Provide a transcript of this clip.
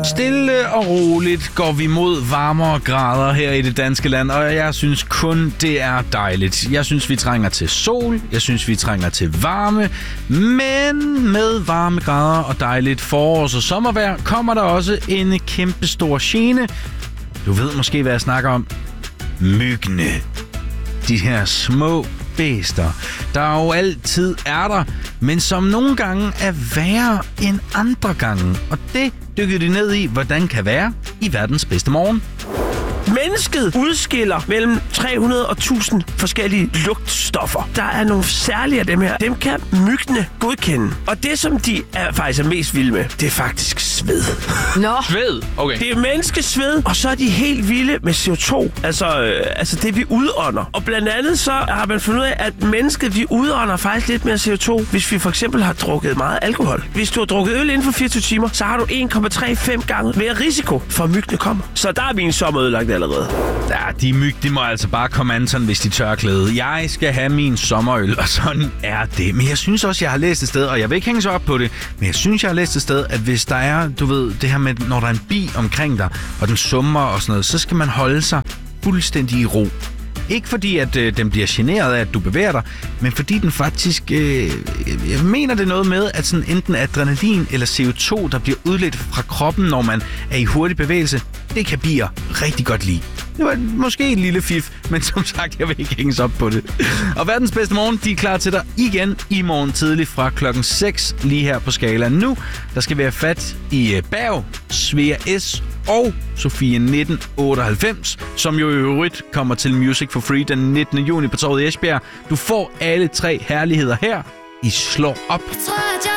Stille og roligt går vi mod varmere grader her i det danske land, og jeg synes kun, det er dejligt. Jeg synes, vi trænger til sol, jeg synes, vi trænger til varme, men med varme grader og dejligt forårs- og sommervejr kommer der også en kæmpe stor gene. Du ved måske, hvad jeg snakker om. Myggene. De her små bæster, der jo altid er der, men som nogle gange er værre end andre gange. Og det dykker de ned i, hvordan kan være i verdens bedste morgen. Mennesket udskiller mellem 300 og 1000 forskellige lugtstoffer. Der er nogle særlige af dem her. Dem kan myggene godkende. Og det, som de faktisk er mest vilde med, det er faktisk sved. Nå. Sved? Okay. Det er menneskesved, og så er de helt vilde med CO2. Altså det, vi udånder. Og blandt andet så har man fundet ud af, at mennesket, vi udånder faktisk lidt mere CO2, hvis vi for eksempel har drukket meget alkohol. Hvis du har drukket øl inden for 24 timer, så har du 1,35 gange mere risiko for, at myggene kommer. Så der er min sommer ødelagt allerede. Ja, de myg, de må altså bare komme an sådan, hvis de tør klæde. Jeg skal have min sommerøl, og sådan er det. Men jeg synes også, jeg har læst et sted, og jeg vil ikke hænge så op på det, men jeg synes, jeg har læst et sted, at hvis der er, du ved, det her med, når der er en bi omkring dig, og den summer og sådan noget, så skal man holde sig fuldstændig i ro. Ikke fordi, at den bliver generet af, at du bevæger dig, men fordi den faktisk... jeg mener det noget med, at sådan enten adrenalin eller CO2, der bliver udledt fra kroppen, når man er i hurtig bevægelse, det kan bier rigtig godt lide. Det var måske et lille fif, men som sagt, jeg vil ikke hænges op på det. Og verdens bedste morgen, de er klar til dig igen i morgen tidlig fra klokken 6 lige her på skalaen. Nu, der skal vi have fat i Berg, Svea S. og Sofie 1998, som jo i øvrigt kommer til Music for Free den 19. juni på Torvet i Esbjerg. Du får alle 3 herligheder her. I slår op.